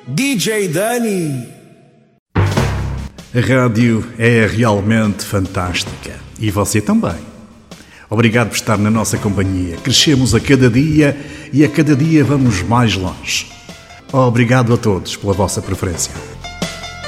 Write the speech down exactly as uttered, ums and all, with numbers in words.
D J Dani. A rádio é realmente fantástica. E você também. Obrigado por estar na nossa companhia. Crescemos a cada dia e a cada dia vamos mais longe. Obrigado a todos pela vossa preferência.